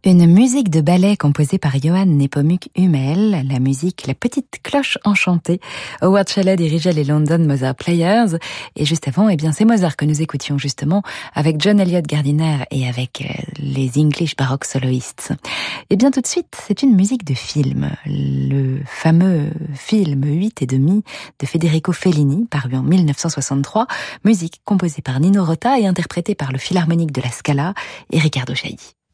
Une musique de ballet composée par Johann Nepomuk Hummel, la musique La Petite Cloche Enchantée. Howard Shelley dirigeait les London Mozart Players, et juste avant, c'est Mozart que nous écoutions justement avec John Eliot Gardiner et avec les English Baroque Soloists. Et bien tout de suite, c'est une musique de film, le fameux film 8 et demi de Federico Fellini, paru en 1963, musique composée par Nino Rota et interprétée par le Philharmonique de la Scala et Riccardo Chailly.